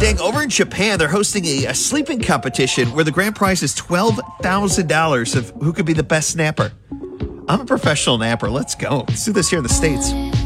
Dang, over in Japan, they're hosting a sleeping competition where the grand prize is $12,000 of who could be the best napper. I'm a professional napper. Let's go. Let's do this here in the States.